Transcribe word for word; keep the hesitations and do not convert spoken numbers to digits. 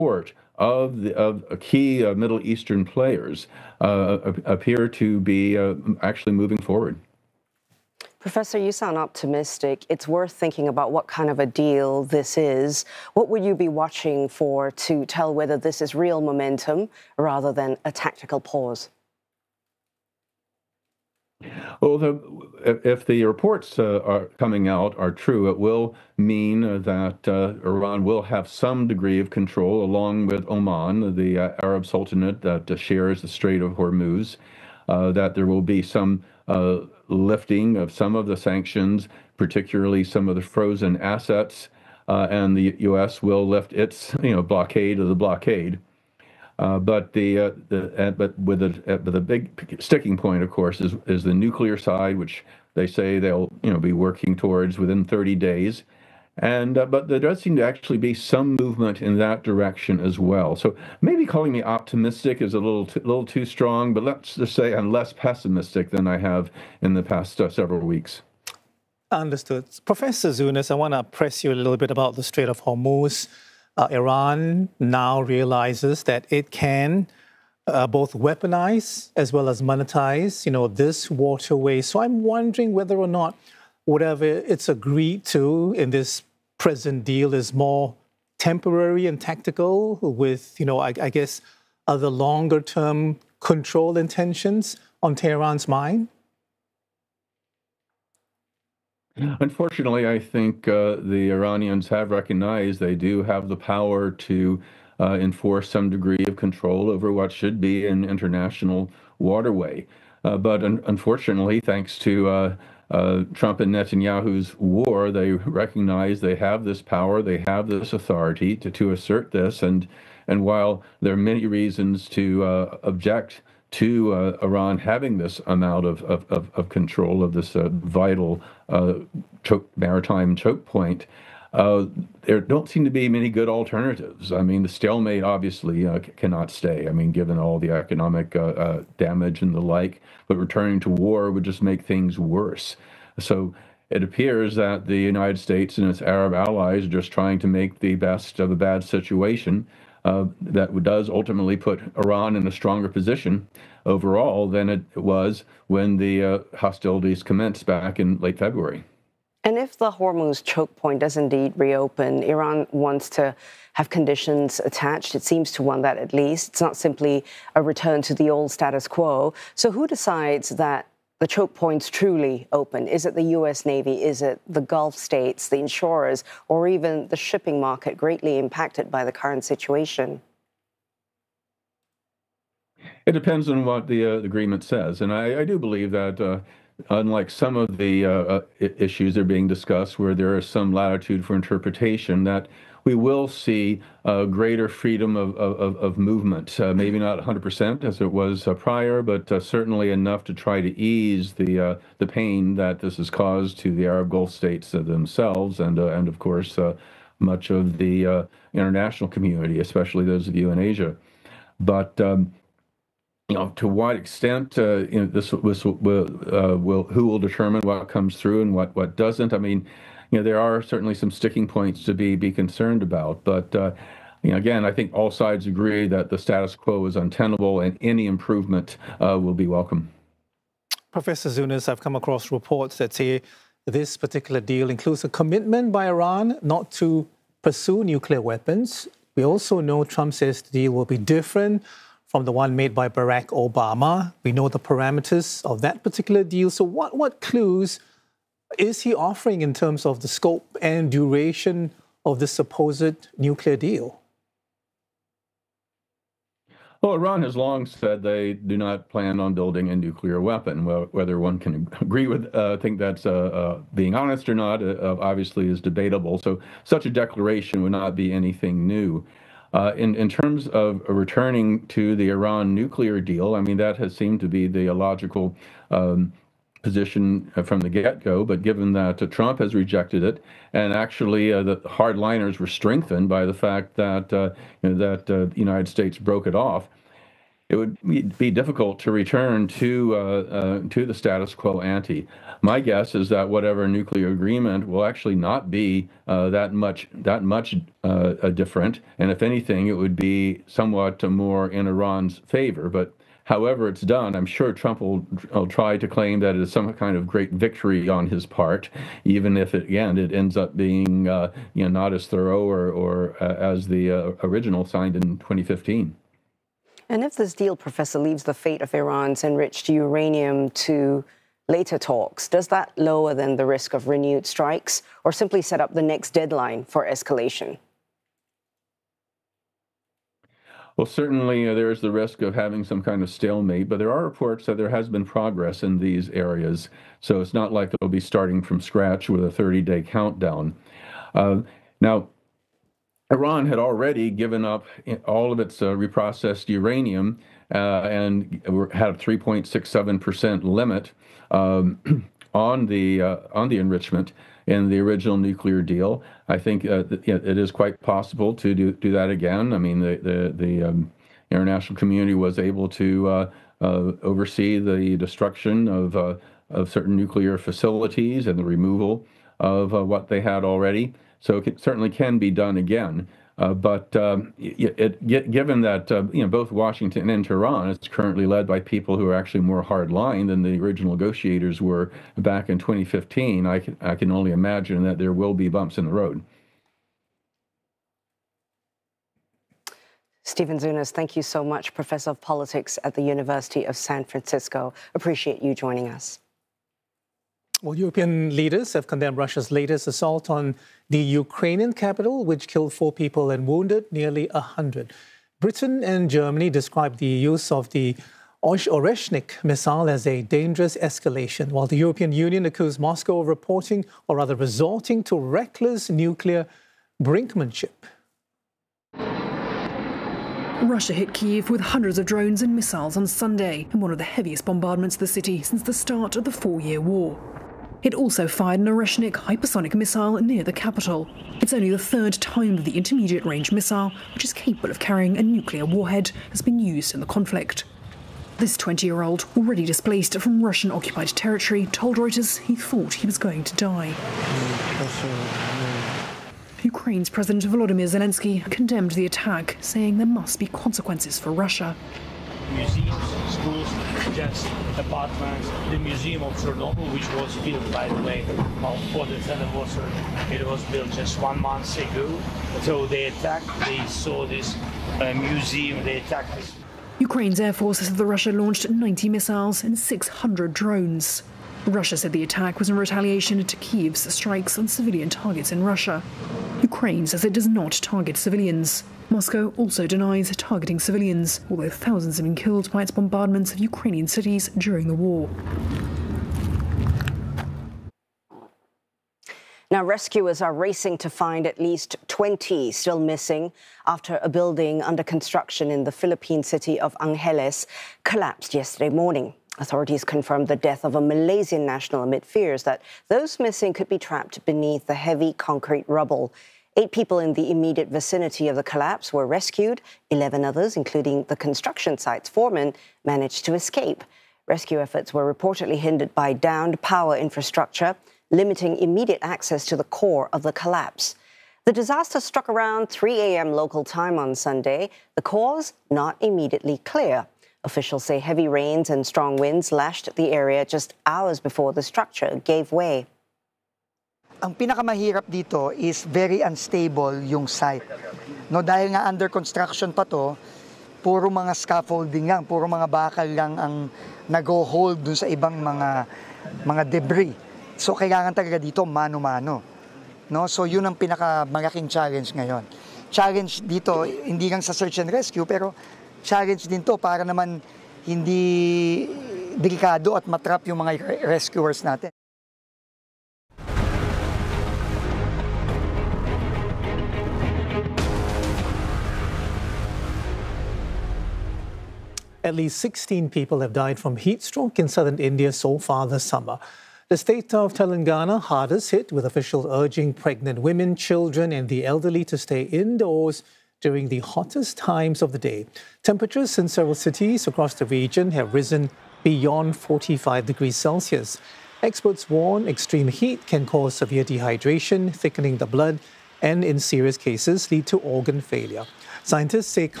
support of the of key uh, Middle Eastern players uh, appear to be uh, actually moving forward. Professor, you sound optimistic. It's worth thinking about what kind of a deal this is. What would you be watching for to tell whether this is real momentum rather than a tactical pause? Well, the, if the reports uh, are coming out are true, it will mean that uh, Iran will have some degree of control, along with Oman, the uh, Arab Sultanate that uh, shares the Strait of Hormuz, uh, that there will be some uh, lifting of some of the sanctions, particularly some of the frozen assets, uh, and the U S will lift its, you know, blockade of the blockade. Uh, but the uh, the uh, but with the uh, but the big sticking point, of course, is is the nuclear side, which they say they'll you know be working towards within thirty days, and uh, but there does seem to actually be some movement in that direction as well. So maybe calling me optimistic is a little too, little too strong, but let's just say I'm less pessimistic than I have in the past uh, several weeks. Understood, Professor Zunis. I want to press you a little bit about the Strait of Hormuz. Uh, Iran now realizes that it can uh, both weaponize as well as monetize, you know, this waterway. So I'm wondering whether or not whatever it's agreed to in this present deal is more temporary and tactical with, you know, I, I guess, other longer-term control intentions on Tehran's mind. Unfortunately, I think uh, the Iranians have recognized they do have the power to uh, enforce some degree of control over what should be an international waterway. Uh, but un unfortunately, thanks to uh, uh, Trump and Netanyahu's war, they recognize they have this power, they have this authority to, to assert this. And, and while there are many reasons to uh, object to uh, Iran having this amount of, of, of, of control of this uh, vital uh, choke, maritime choke point, uh, there don't seem to be many good alternatives. I mean, the stalemate obviously uh, cannot stay. I mean, given all the economic uh, uh, damage and the like, but returning to war would just make things worse. So it appears that the United States and its Arab allies are just trying to make the best of a bad situation. Uh, that does ultimately put Iran in a stronger position overall than it was when the uh, hostilities commenced back in late February. And if the Hormuz choke point does indeed reopen, Iran wants to have conditions attached. It seems to want that at least. It's not simply a return to the old status quo. So who decides that the choke point's truly open? Is it the U S Navy? Is it the Gulf states, the insurers, or even the shipping market greatly impacted by the current situation? It depends on what the, uh, the agreement says. And I, I do believe that uh, unlike some of the uh, uh, issues that are being discussed where there is some latitude for interpretation, that we will see uh, greater freedom of, of, of movement, uh, maybe not one hundred percent as it was uh, prior, but uh, certainly enough to try to ease the uh, the pain that this has caused to the Arab Gulf states uh, themselves, and uh, and of course uh, much of the uh, international community, especially those of you in Asia. But um, you know, to what extent uh, you know this, this will, uh, will who will determine what comes through and what what doesn't? I mean, you know, there are certainly some sticking points to be be concerned about, but uh, you know, again, I think all sides agree that the status quo is untenable, and any improvement uh, will be welcome. Professor Zunis, I've come across reports that say this particular deal includes a commitment by Iran not to pursue nuclear weapons. We also know Trump says the deal will be different from the one made by Barack Obama. We know the parameters of that particular deal. So what, what clues is he offering in terms of the scope and duration of this supposed nuclear deal? Well, Iran has long said they do not plan on building a nuclear weapon. Well, whether one can agree with, uh, think that's uh, uh, being honest or not, uh, obviously is debatable. So such a declaration would not be anything new. Uh, in, in terms of returning to the Iran nuclear deal, I mean, that has seemed to be the illogical um, position from the get-go, but given that uh, Trump has rejected it, and actually uh, the hardliners were strengthened by the fact that uh, you know, that uh, the United States broke it off, it would be difficult to return to uh, uh, to the status quo ante. My guess is that whatever nuclear agreement will actually not be uh, that much that much uh, different, and if anything, it would be somewhat more in Iran's favor. But however it's done, I'm sure Trump will, will try to claim that it is some kind of great victory on his part, even if it, again it ends up being uh, you know not as thorough or or uh, as the uh, original signed in twenty fifteen. And if this deal, Professor, leaves the fate of Iran's enriched uranium to later talks, does that lower then the risk of renewed strikes or simply set up the next deadline for escalation? Well, certainly uh, there is the risk of having some kind of stalemate, but there are reports that there has been progress in these areas. So it's not like they'll be starting from scratch with a thirty-day countdown. Uh, now, Iran had already given up all of its uh, reprocessed uranium uh, and had a three point six seven percent limit um, on the uh, on the enrichment in the original nuclear deal. I think uh, it is quite possible to do do that again. I mean, the the, the um, international community was able to uh, uh, oversee the destruction of uh, of certain nuclear facilities and the removal of uh, what they had already. So it certainly can be done again. Uh, but um, it, it, given that uh, you know both Washington and Tehran is currently led by people who are actually more hard-line than the original negotiators were back in twenty fifteen, I can, I can only imagine that there will be bumps in the road. Stephen Zunas, thank you so much, Professor of Politics at the University of San Francisco. Appreciate you joining us. Well, European leaders have condemned Russia's latest assault on the Ukrainian capital, which killed four people and wounded nearly one hundred. Britain and Germany described the use of the Oreshnik missile as a dangerous escalation, while the European Union accused Moscow of reporting, or rather resorting to reckless nuclear brinkmanship. Russia hit Kyiv with hundreds of drones and missiles on Sunday, in one of the heaviest bombardments of the city since the start of the four-year war. It also fired an Oreshnik hypersonic missile near the capital. It's only the third time that the intermediate-range missile, which is capable of carrying a nuclear warhead, has been used in the conflict. This twenty-year-old, already displaced from Russian-occupied territory, told Reuters he thought he was going to die. Ukraine's President Volodymyr Zelensky condemned the attack, saying there must be consequences for Russia. Museums, schools, just apartments. The Museum of Chernobyl, which was built, by the way, for the anniversary, it was built just one month ago. So they attacked, they saw this uh, museum, they attacked this. Ukraine's Air Force said that Russia launched ninety missiles and six hundred drones. Russia said the attack was in retaliation to Kyiv's strikes on civilian targets in Russia. Ukraine says it does not target civilians. Moscow also denies targeting civilians, although thousands have been killed by its bombardments of Ukrainian cities during the war. Now, rescuers are racing to find at least twenty still missing after a building under construction in the Philippine city of Angeles collapsed yesterday morning. Authorities confirmed the death of a Malaysian national amid fears that those missing could be trapped beneath the heavy concrete rubble. Eight people in the immediate vicinity of the collapse were rescued. Eleven others, including the construction site's foreman, managed to escape. Rescue efforts were reportedly hindered by downed power infrastructure, limiting immediate access to the core of the collapse. The disaster struck around three a m local time on Sunday. The cause not immediately clear. Officials say heavy rains and strong winds lashed the area just hours before the structure gave way. Ang pinakamahirap dito is very unstable yung site. No, dahil nga under construction pa to, puro mga scaffolding lang, puro mga bakal lang ang nag-hold dun sa ibang mga mga debris. So kailangan talaga dito mano-mano. No? So yun ang pinakamalaking challenge ngayon. Challenge dito hindi lang sa search and rescue, pero challenge din to para naman hindi delikado at matrap yung mga rescuers natin. At least sixteen people have died from heat stroke in southern India so far this summer. The state of Telangana hardest hit, with officials urging pregnant women, children and the elderly to stay indoors during the hottest times of the day. Temperatures in several cities across the region have risen beyond forty-five degrees Celsius. Experts warn extreme heat can cause severe dehydration, thickening the blood, and in serious cases lead to organ failure. Scientists say